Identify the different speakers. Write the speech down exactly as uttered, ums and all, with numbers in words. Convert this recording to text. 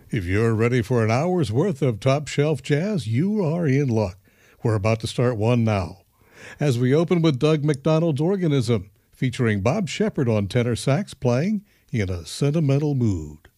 Speaker 1: If you're ready for an hour's worth of top shelf jazz, you are in luck. We're about to start one now. As we open with Doug McDonald's Organism, featuring Bob Shepard on tenor sax playing In a Sentimental Mood.